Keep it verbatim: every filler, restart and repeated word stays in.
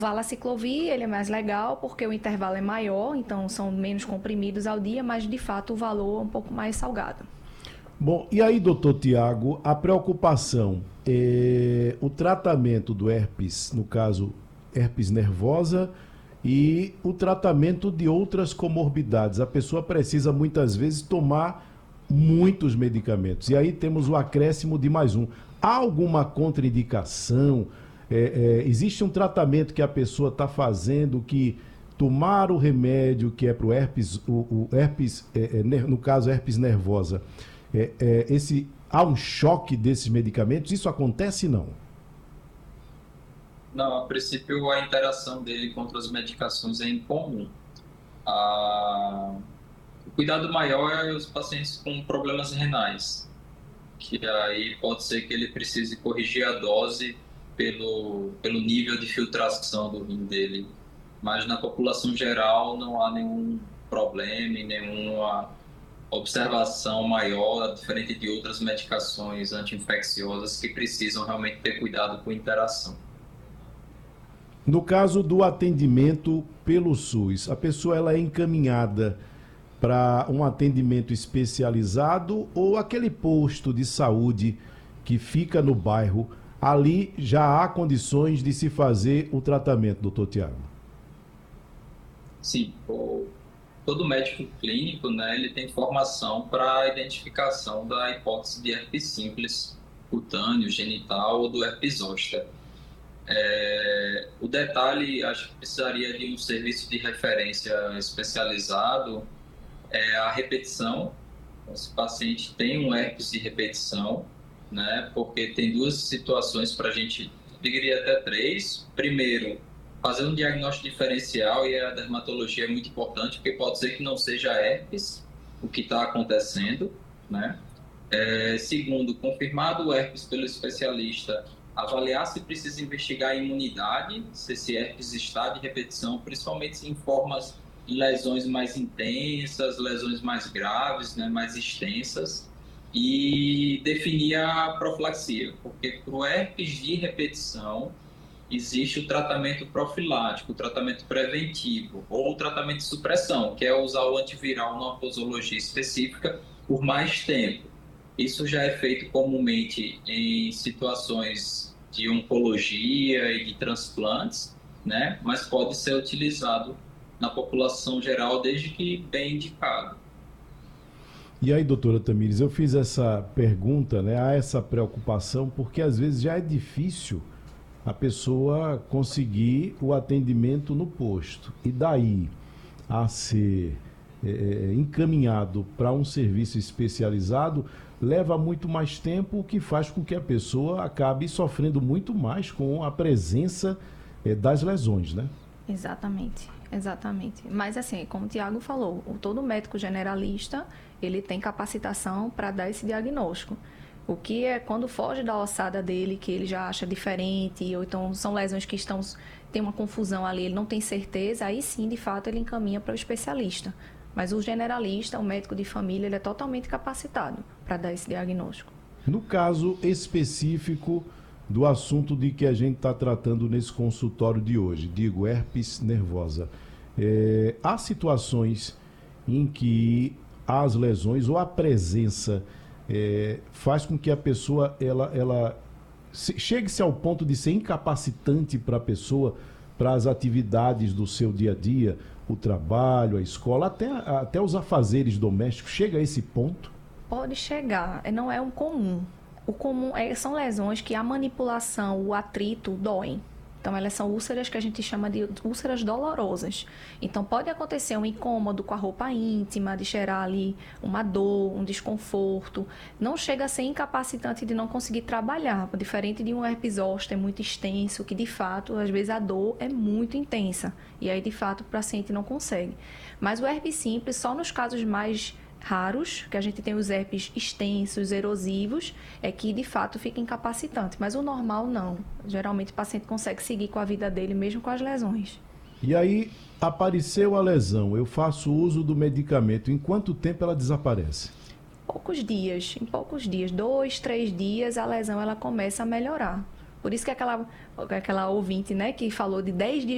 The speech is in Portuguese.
Valaciclovir, ele é mais legal porque o intervalo é maior, então são menos comprimidos ao dia, mas de fato o valor é um pouco mais salgado. Bom, e aí, doutor Tiago, a preocupação, é, o tratamento do herpes, no caso, herpes nervosa, e o tratamento de outras comorbidades. A pessoa precisa muitas vezes tomar muitos medicamentos. E aí temos o acréscimo de mais um. Há alguma contraindicação? É, é, existe um tratamento que a pessoa está fazendo que tomar o remédio que é para o herpes, o, o herpes é, é, no caso herpes nervosa, é, é, esse, há um choque desses medicamentos? Isso acontece não? Não, a princípio a interação dele com outras medicações é incomum. Ah, o cuidado maior é os pacientes com problemas renais, que aí pode ser que ele precise corrigir a dose pelo, pelo nível de filtração do rim dele. Mas na população geral não há nenhum problema e nenhuma observação maior, diferente de outras medicações anti-infecciosas que precisam realmente ter cuidado com interação. No caso do atendimento pelo SUS, a pessoa ela é encaminhada para um atendimento especializado ou aquele posto de saúde que fica no bairro, ali já há condições de se fazer o tratamento, doutor Tiago? Sim, o, todo médico clínico, né, ele tem formação para a identificação da hipótese de herpes simples, cutâneo, genital ou do herpes zoster. É, o detalhe, acho que precisaria de um serviço de referência especializado, é a repetição. Esse paciente tem um herpes de repetição, né? Porque tem duas situações para a gente, eu diria até três. Primeiro, fazer um diagnóstico diferencial, e a dermatologia é muito importante, porque pode ser que não seja herpes o que está acontecendo, né? É, segundo, confirmado o herpes pelo especialista, avaliar se precisa investigar a imunidade, se esse herpes está de repetição, principalmente em formas de lesões mais intensas, lesões mais graves, né, mais extensas, e definir a profilaxia, porque para o herpes de repetição existe o tratamento profilático, o tratamento preventivo, ou o tratamento de supressão, que é usar o antiviral numa posologia específica por mais tempo. Isso já é feito comumente em situações de oncologia e de transplantes, né? Mas pode ser utilizado na população geral desde que bem indicado. E aí, doutora Tamires, eu fiz essa pergunta, né? Há essa preocupação, porque às vezes já é difícil a pessoa conseguir o atendimento no posto. E daí a ser é, encaminhado para um serviço especializado leva muito mais tempo, o que faz com que a pessoa acabe sofrendo muito mais com a presença é, das lesões, né? Exatamente, exatamente. Mas assim, como o Tiago falou, o todo médico generalista, ele tem capacitação para dar esse diagnóstico. O que é quando foge da ossada dele, que ele já acha diferente, ou então são lesões que estão, tem uma confusão ali, ele não tem certeza, aí sim, de fato, ele encaminha para o especialista. Mas o generalista, o médico de família, ele é totalmente capacitado para dar esse diagnóstico. No caso específico do assunto de que a gente está tratando nesse consultório de hoje, digo, herpes nervosa, é, há situações em que as lesões ou a presença é, faz com que a pessoa ela, ela se, chegue-se ao ponto de ser incapacitante para a pessoa, para as atividades do seu dia a dia, o trabalho, a escola, até, até os afazeres domésticos, chega a esse ponto? Pode chegar, não é um comum. O comum é, são lesões que a manipulação, o atrito doem. Então, elas são úlceras que a gente chama de úlceras dolorosas. Então, pode acontecer um incômodo com a roupa íntima, de cheirar ali uma dor, um desconforto. Não chega a ser incapacitante de não conseguir trabalhar, diferente de um herpes zoster muito extenso, que de fato, às vezes a dor é muito intensa. E aí, de fato, o paciente não consegue. Mas o herpes simples, só nos casos mais raros, que a gente tem os herpes extensos, erosivos, é que de fato fica incapacitante, mas o normal não. Geralmente o paciente consegue seguir com a vida dele mesmo com as lesões. E aí apareceu a lesão, eu faço uso do medicamento, em quanto tempo ela desaparece? Poucos dias, em poucos dias, dois, três dias, a lesão ela começa a melhorar. Por isso que aquela, aquela ouvinte, né, que falou de dez dias